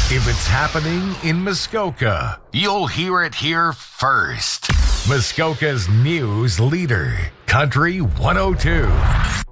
If it's happening in Muskoka, you'll hear it here first. Muskoka's news leader, Country 102.